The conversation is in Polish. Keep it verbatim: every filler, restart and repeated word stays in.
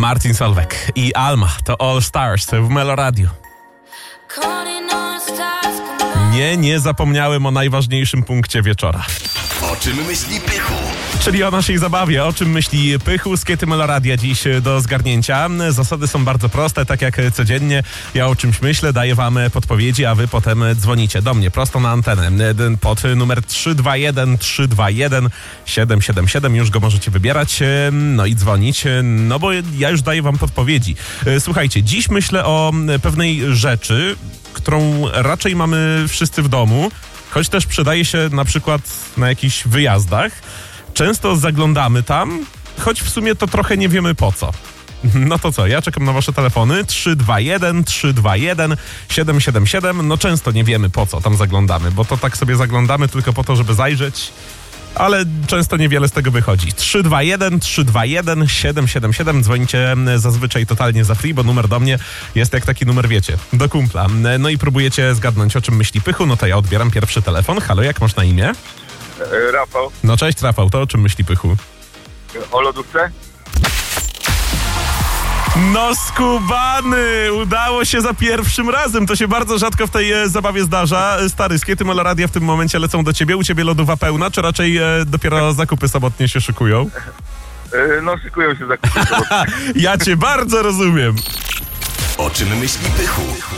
Martin Solveig i Alma to All Stars w Melo Radio. Nie, nie zapomniałem o najważniejszym punkcie wieczora. O czym myśli Pychu? Czyli o naszej zabawie. O czym myśli Pychu z Kiety Melo Radia dziś do zgarnięcia. Zasady są bardzo proste, tak jak codziennie. Ja o czymś myślę, daję wam podpowiedzi, a wy potem dzwonicie do mnie prosto na antenę pod numer trzy dwa jeden trzy dwa jeden siedem siedem siedem. Już go możecie wybierać, no i dzwonić, no bo ja już daję wam podpowiedzi. Słuchajcie, dziś myślę o pewnej rzeczy, którą raczej mamy wszyscy w domu, choć też przydaje się na przykład na jakichś wyjazdach. Często zaglądamy tam, choć w sumie to trochę nie wiemy po co. No to co, ja czekam na wasze telefony trzy dwa jeden trzy dwa jeden siedem siedem siedem. No często nie wiemy po co tam zaglądamy, bo to tak sobie zaglądamy tylko po to, żeby zajrzeć, ale często niewiele z tego wychodzi. trzy dwa jeden trzy dwa jeden siedem siedem siedem. Dzwonicie zazwyczaj totalnie za free, bo numer do mnie jest jak taki numer, wiecie, do kumpla. No i próbujecie zgadnąć, o czym myśli Pychu. No to ja odbieram pierwszy telefon. Halo, jak masz na imię? E, Rafał. No cześć Rafał, to o czym myśli Pychu? O lodówce? No skubany! Udało się za pierwszym razem. To się bardzo rzadko w tej e, zabawie zdarza. Stary, z Kiety Melo Radia w tym momencie lecą do ciebie. U ciebie lodówa pełna, czy raczej e, dopiero zakupy sobotnie się szykują? E, no szykują się zakupy. Ja cię bardzo rozumiem. O czym myśli Pychu?